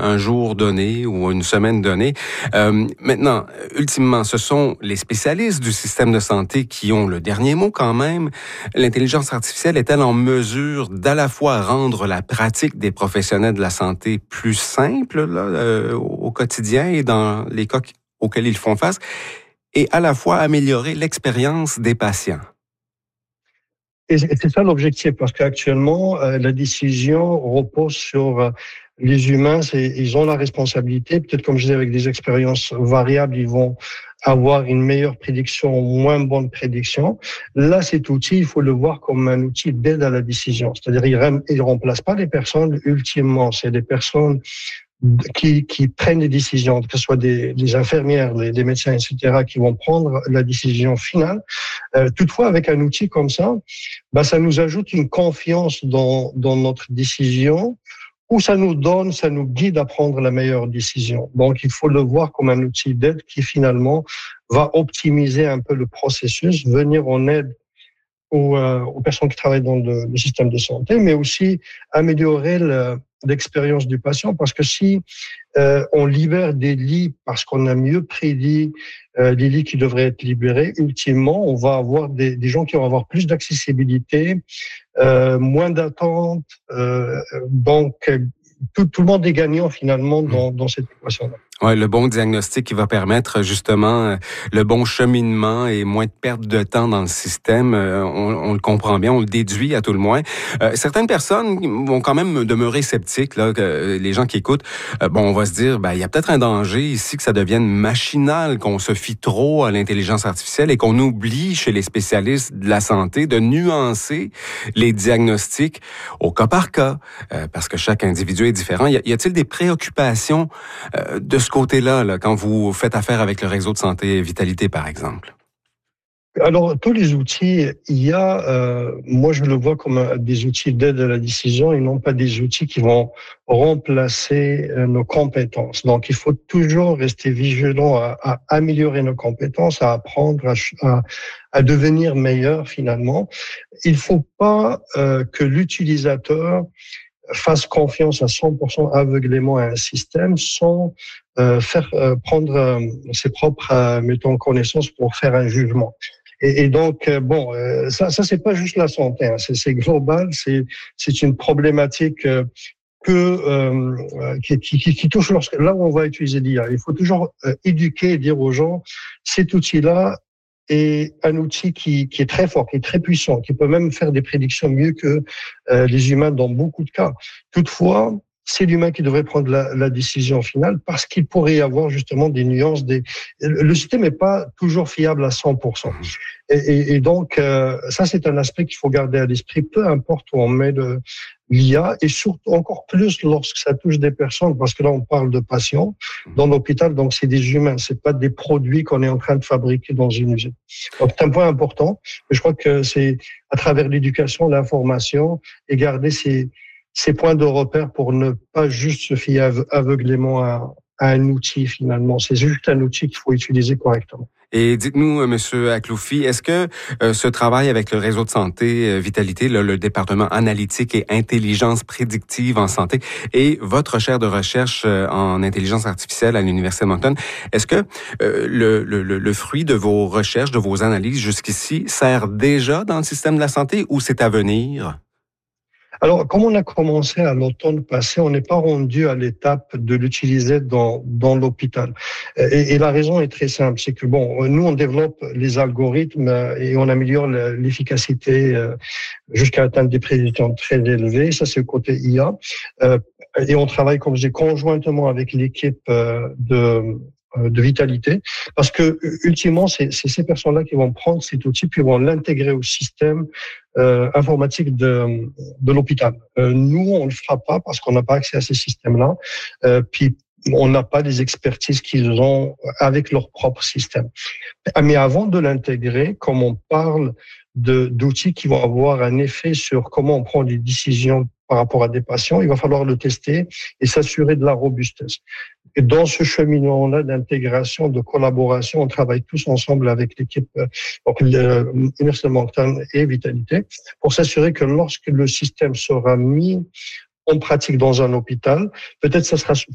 un jour donné ou une semaine donnée. Maintenant, ultimement, ce sont les spécialistes du système de santé qui ont le dernier mot quand même. L'intelligence artificielle est-elle en mesure d'à la fois rendre la pratique des professionnels de la santé plus simple là, au quotidien et dans les cas auxquels ils font face, et à la fois améliorer l'expérience des patients? Et c'est ça l'objectif, parce qu'actuellement, la décision repose sur les humains. Ils ont la responsabilité. Peut-être, comme je disais, avec des expériences variables, ils vont avoir une meilleure prédiction, moins bonne prédiction. Là, cet outil, il faut le voir comme un outil d'aide à la décision. C'est-à-dire, il ne remplace pas les personnes. Ultimement, c'est des personnes qui prennent des décisions, que ce soit des infirmières, des médecins, etc., qui vont prendre la décision finale. Toutefois, avec un outil comme ça, ça nous ajoute une confiance dans notre décision, ou ça nous guide à prendre la meilleure décision. Donc, il faut le voir comme un outil d'aide qui finalement va optimiser un peu le processus, venir en aide aux personnes qui travaillent dans le système de santé, mais aussi améliorer l'expérience du patient, parce que si on libère des lits parce qu'on a mieux prédit les lits qui devraient être libérés, ultimement, on va avoir des gens qui vont avoir plus d'accessibilité, moins d'attente, donc tout le monde est gagnant finalement dans cette équation-là. Ouais, le bon diagnostic qui va permettre justement le bon cheminement et moins de perte de temps dans le système. On le comprend bien, on le déduit à tout le moins. Certaines personnes vont quand même demeurer sceptiques, là, que les gens qui écoutent. On va se dire, il y a peut-être un danger ici que ça devienne machinal, qu'on se fie trop à l'intelligence artificielle et qu'on oublie chez les spécialistes de la santé de nuancer les diagnostics au cas par cas, parce que chaque individu est différent. Y a-t-il des préoccupations de ce côté-là, là, quand vous faites affaire avec le réseau de santé Vitalité, par exemple? Alors, tous les outils, moi je le vois comme des outils d'aide à la décision et non pas des outils qui vont remplacer nos compétences. Donc, il faut toujours rester vigilant à améliorer nos compétences, à apprendre, à devenir meilleur finalement. Il faut pas que l'utilisateur fasse confiance à 100% aveuglément à un système sans faire prendre ses propres connaissances pour faire un jugement. Et donc ça c'est pas juste la santé, hein, c'est global, c'est une problématique qui touche là où on va utiliser l'IA. Il faut toujours éduquer et dire aux gens, cet outil-là est un outil qui est très fort, qui est très puissant, qui peut même faire des prédictions mieux que les humains dans beaucoup de cas. Toutefois, c'est l'humain qui devrait prendre la décision finale, parce qu'il pourrait y avoir justement des nuances. Le système n'est pas toujours fiable à 100%. Et donc, ça, c'est un aspect qu'il faut garder à l'esprit, peu importe où on met l'IA, et surtout encore plus lorsque ça touche des personnes, parce que là, on parle de patients dans l'hôpital, donc c'est des humains, c'est pas des produits qu'on est en train de fabriquer dans une usine. Donc, c'est un point important, mais je crois que c'est à travers l'éducation, l'information, et garder ces points de repère pour ne pas juste se fier aveuglément à un outil finalement. C'est juste un outil qu'il faut utiliser correctement. Et dites-nous, Monsieur Akloufi, est-ce que ce travail avec le réseau de santé Vitalité, le département analytique et intelligence prédictive en santé, et votre chaire de recherche en intelligence artificielle à l'Université de Moncton, est-ce que le fruit de vos recherches, de vos analyses jusqu'ici, sert déjà dans le système de la santé ou c'est à venir? Alors, comme on a commencé à l'automne passé, on n'est pas rendu à l'étape de l'utiliser dans l'hôpital. Et la raison est très simple, c'est que nous on développe les algorithmes et on améliore l'efficacité jusqu'à atteindre des prédictions très élevées. Ça, c'est le côté IA. Et on travaille, comme je dis, conjointement avec l'équipe de Vitalité, parce que ultimement, c'est ces personnes-là qui vont prendre cet outil puis vont l'intégrer au système informatique de l'hôpital. Nous, on le fera pas parce qu'on n'a pas accès à ces systèmes-là. Puis on n'a pas les expertises qu'ils ont avec leur propre système. Mais avant de l'intégrer, comme on parle d'outils qui vont avoir un effet sur comment on prend des décisions par rapport à des patients, il va falloir le tester et s'assurer de la robustesse. Et dans ce cheminement-là d'intégration, de collaboration, on travaille tous ensemble avec l'équipe Université de Moncton et Vitalité pour s'assurer que lorsque le système sera mis en pratique dans un hôpital, peut-être ça sera